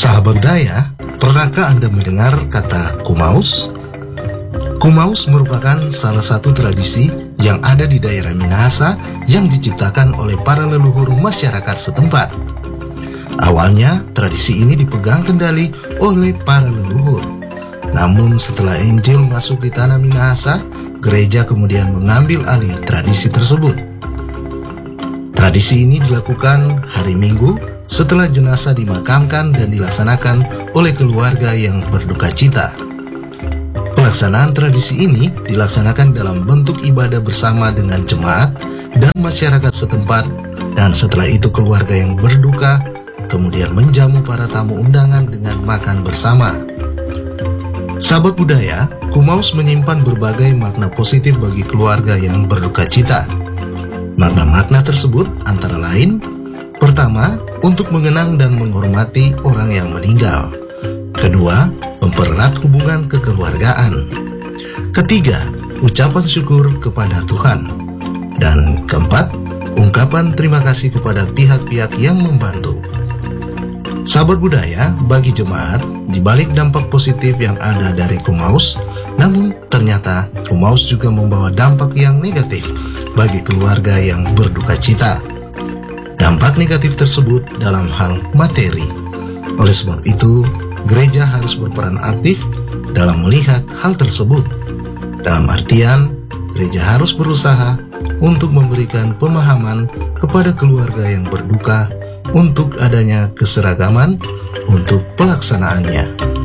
Sahabat budaya, pernahkah Anda mendengar kata kumaus? Kumaus merupakan salah satu tradisi yang ada di daerah Minahasa yang diciptakan oleh para leluhur masyarakat setempat. Awalnya, tradisi ini dipegang kendali oleh para leluhur. Namun setelah Injil masuk di tanah Minahasa, gereja kemudian mengambil alih tradisi tersebut. Tradisi ini dilakukan hari Minggu setelah jenazah dimakamkan dan dilaksanakan oleh keluarga yang berduka cita. Pelaksanaan tradisi ini dilaksanakan dalam bentuk ibadah bersama dengan jemaat dan masyarakat setempat, dan setelah itu keluarga yang berduka kemudian menjamu para tamu undangan dengan makan bersama. Sahabat budaya, kumaus menyimpan berbagai makna positif bagi keluarga yang berduka cita. Makna-makna tersebut antara lain: pertama, untuk mengenang dan menghormati orang yang meninggal. Kedua, mempererat hubungan kekeluargaan. Ketiga, ucapan syukur kepada Tuhan. Dan keempat, ungkapan terima kasih kepada pihak-pihak yang membantu. Sahabat budaya, bagi jemaat, di balik dampak positif yang ada dari kumaus, namun ternyata kumaus juga membawa dampak yang negatif bagi keluarga yang berduka cita. Dampak negatif tersebut dalam hal materi. Oleh sebab itu, gereja harus berperan aktif dalam melihat hal tersebut. Dalam artian, gereja harus berusaha untuk memberikan pemahaman kepada keluarga yang berduka untuk adanya keseragaman untuk pelaksanaannya.